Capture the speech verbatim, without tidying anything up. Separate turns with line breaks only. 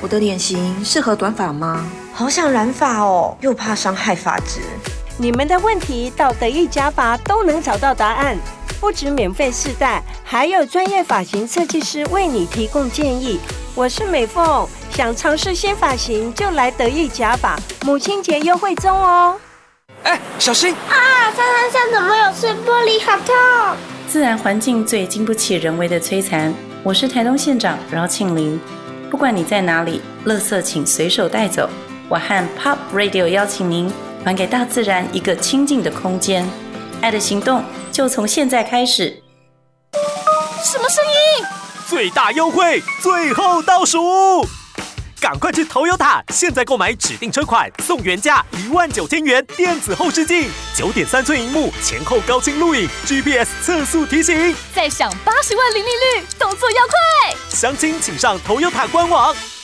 我的脸型适合短发吗？
好想染发哦，又怕伤害发质。
你们的问题到得意假发都能找到答案，不止免费试戴，还有专业发型设计师为你提供建议。我是美凤，想尝试新发型就来得意假发，母亲节优惠中哦。
哎，小心！
啊，山山上怎么有碎玻璃？好痛！
自然环境最经不起人为的摧残。我是台东县长饶庆玲。不管你在哪里，垃圾请随手带走。我和 Pop Radio 邀请您，还给大自然一个清净的空间。爱的行动就从现在开始。
什么声音？
最大优惠，最后倒数，赶快去 Toyota！ 现在购买指定车款送原价一万九千元电子后视镜，九点三寸萤幕，前后高清录影 ，G P S 测速提醒，
再享八十万零利率，动作要快！
详情请上 Toyota 官网。